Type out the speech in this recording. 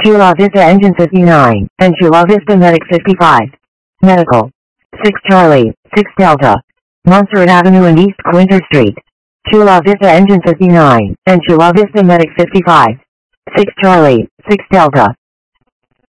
Chula Vista Engine 59, and Chula Vista Medic 55. Medical. 6 Charlie, 6 Delta. Montserrat Avenue and East Quinter Street. Chula Vista Engine 59, and Chula Vista Medic 55. 6 Charlie, 6 Delta.